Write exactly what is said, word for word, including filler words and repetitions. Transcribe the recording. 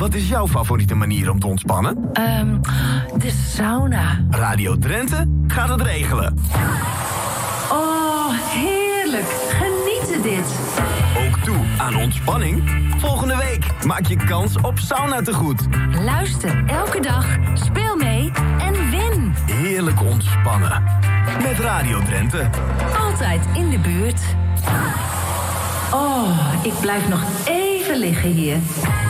Wat is jouw favoriete manier om te ontspannen? Um, de sauna. Radio Drenthe gaat het regelen. Oh, heerlijk. Genieten dit. Ook toe aan ontspanning? Volgende week maak je kans op saunategoed. Luister elke dag, speel mee en win. Heerlijk ontspannen. Met Radio Drenthe. Altijd in de buurt. Oh, ik blijf nog even liggen hier.